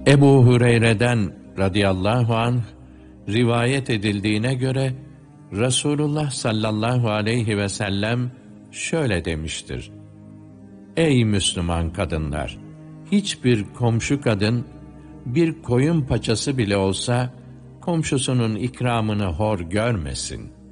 Ebu Hureyre'den radıyallahu anh rivayet edildiğine göre Resulullah sallallahu aleyhi ve sellem şöyle demiştir: Ey Müslüman kadınlar! Hiçbir komşu kadın bir koyun paçası bile olsa komşusunun ikramını hor görmesin.